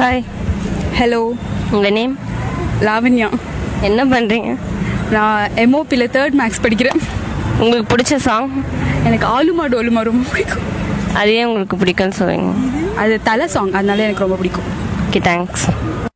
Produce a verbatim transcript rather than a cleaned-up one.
Hi. Hello. உங்கள் name? Lavanya. என்ன பண்ணுறீங்க? நான் எம்ஓபியில் தேர்ட் மேக்ஸ் படிக்கிறேன். உங்களுக்கு பிடிச்ச சாங்? எனக்கு ஆலுமா டோலுமா ரொம்ப பிடிக்கும். அதே உங்களுக்கு பிடிக்கும்னு சொல்லுவீங்க? அது தலை சாங், அதனால எனக்கு ரொம்ப பிடிக்கும். Okay, thanks.